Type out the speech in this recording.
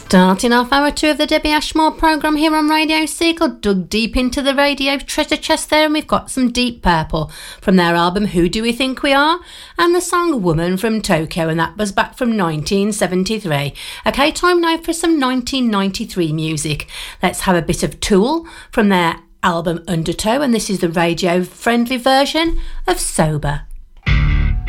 Starting off hour 2 of the Debbie Ashmore programme here on Radio Seagull, dug deep into the radio treasure chest there, and we've got some Deep Purple from their album Who Do We Think We Are, and the song Woman from Tokyo, and that was back from 1973. Okay, time now for some 1993 music. Let's have a bit of Tool from their album Undertow, and this is the radio friendly version of Sober.